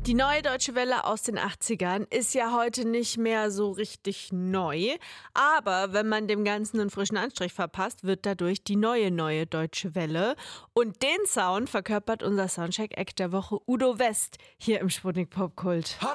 Die neue Deutsche Welle aus den 80ern ist ja heute nicht mehr so richtig neu. Aber wenn man dem Ganzen einen frischen Anstrich verpasst, wird dadurch die neue Deutsche Welle. Und den Sound verkörpert unser Soundcheck-Act der Woche Udo West hier im Sputnik Popkult. Hot